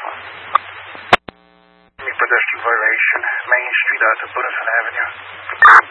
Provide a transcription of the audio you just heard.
Pedestrian violation, Main Street out to Buddison Avenue.